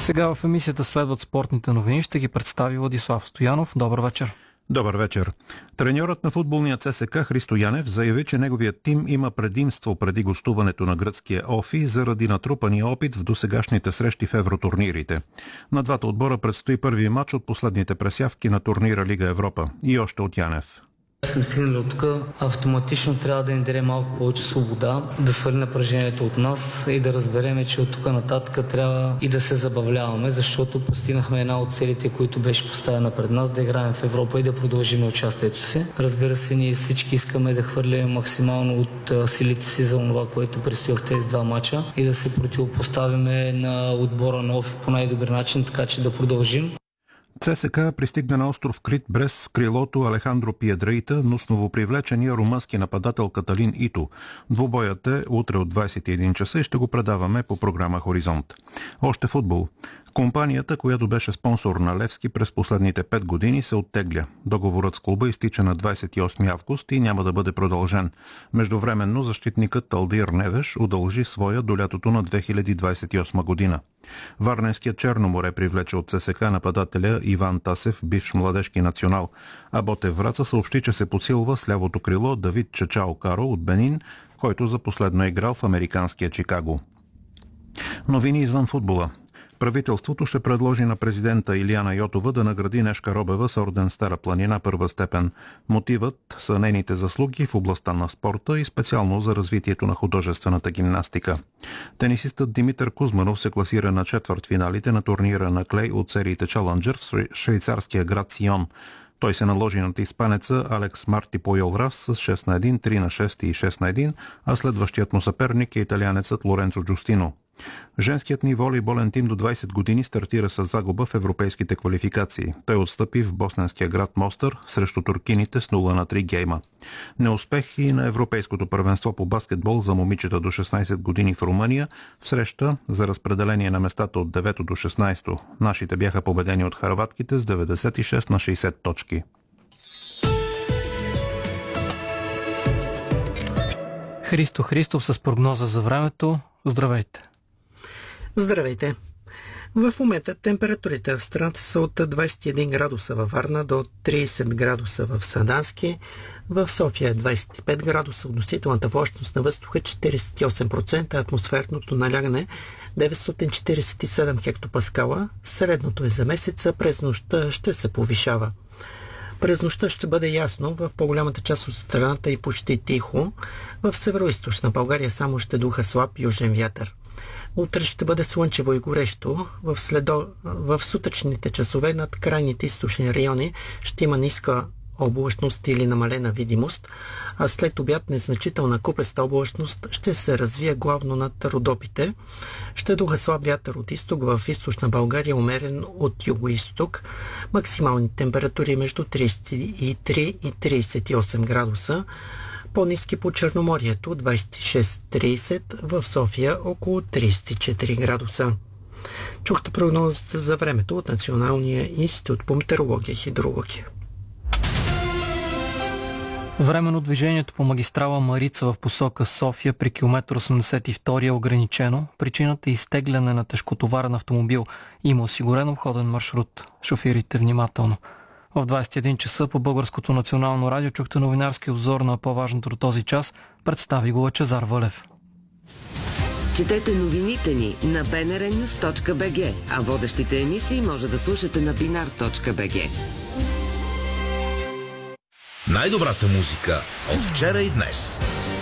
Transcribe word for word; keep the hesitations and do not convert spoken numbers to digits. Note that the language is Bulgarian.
Сега в емисията следват спортните новини. Ще ги представи Владислав Стоянов. Добър вечер. Добър вечер. Треньорът на футболния ЦСКА Христо Янев заяви, че неговият тим има предимство преди гостуването на гръцкия Офи заради натрупания опит в досегашните срещи в евротурнирите. На двата отбора предстои първи матч от последните пресявки на турнира Лига Европа. И още от Янев. Сме стигнали от тук, автоматично трябва да ни даде малко повече свобода, да свали напрежението от нас и да разбереме, че от тук нататък трябва и да се забавляваме, защото постигнахме една от целите, които беше поставена пред нас, да играем в Европа и да продължим участието си. Разбира се, ние всички искаме да хвърлим максимално от силите си за това, което предстои в тези два мача и да се противопоставиме на отбора на Офи по най-добър начин, така че да продължим. ЦСКА пристигна на остров Крит без крилото Алехандро Пиедреита, но с новопривлечения румънски нападател Каталин Ито. Двубоят е утре от двадесет и един часа и ще го предаваме по програма Хоризонт. Още футбол. Компанията, която беше спонсор на Левски през последните пет години, се оттегля. Договорът с клуба изтича на двадесет и осми август и няма да бъде продължен. Междувременно защитникът Алдир Невеш удължи своя до лятото на две хиляди двадесет и осма година. Варненският Черноморе привлече от ЦСКА нападателя Иван Тасев, бивш младежки национал, а Ботев Враца съобщи, че се подсилва с лявото крило Давид Чачао Каро от Бенин, който за последно е играл в американския Чикаго. Новини извън футбола. Правителството ще предложи на президента Илияна Йотова да награди Нешка Робева с орден Стара планина първа степен. Мотивът са нейните заслуги в областта на спорта и специално за развитието на художествената гимнастика. Тенисистът Димитър Кузманов се класира на четвъртфиналите на турнира на клей от сериите Чалънджър в швейцарския град Сион. Той се наложи над испанеца Алекс Марти Пойол-Рас с шест на едно, три на шест и шест на едно, а следващият му съперник е италианецът Лоренцо Джустино. Женският ни волейболен тим до двадесет години стартира с загуба в европейските квалификации. Той отстъпи в босненския град Мостър срещу туркините с нула на три гейма. Неуспех и на Европейското първенство по баскетбол за момичета до шестнадесет години в Румъния в среща за разпределение на местата от девето до шестнадесето. Нашите бяха победени от хърватките с деветдесет и шест на шейсет точки. Христо Христов с прогноза за времето. Здравейте! Здравейте! В момента температурите в страната са от двадесет и един градуса във Варна до тридесет градуса в Сандански, в София двадесет и пет градуса, относителната влажност на въздуха четиридесет и осем процента, атмосферното налягане деветстотин четиридесет и седем хектопаскала, средното е за месеца, през нощта ще се повишава. През нощта ще бъде ясно, в по-голямата част от страната и почти тихо, в североизточна България само ще духа слаб южен вятър. Утре ще бъде слънчево и горещо. В, следо... в сутрешните часове над крайните източни райони ще има ниска облачност или намалена видимост, а след обяд незначителна купеста облачност ще се развие главно над Родопите. Ще духа слаб вятър от изток, в източна България умерен от юго-изток. Максимални температури между тридесет и три и тридесет и осем градуса. По-ниски по Черноморието двадесет и шест до тридесет, в София около тридесет и четири градуса. Чухте прогнозата за времето от Националния институт по метеорология и хидрология. Временно движението по магистрала Марица в посока София при километър осемдесет и втори е ограничено. Причината е изтегляне на тежкотоварен автомобил. Има осигурен обходен маршрут. Шофирайте внимателно. В двадесет и един часа по Българското национално радио чухте новинарски обзор на по-важното до този час. Представи го Лъчезар Вълев. Четете новините ни на би ен ар нюз точка би джи, а водещите емисии може да слушате на бинар точка би джи. Най-добрата музика от вчера и днес.